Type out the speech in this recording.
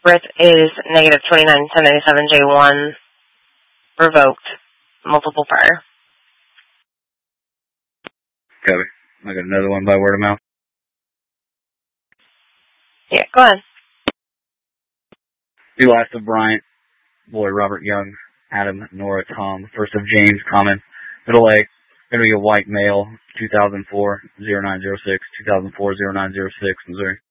Brit is negative 29-1097J1, revoked, multiple prior. Copy. I got another one by word of mouth. Yeah, go ahead. The last of Bryant, boy Robert Young, Adam, Nora, Tom. First of James, Common, middle A, going to be a white male, 2004-0906, 2004-0906, Missouri.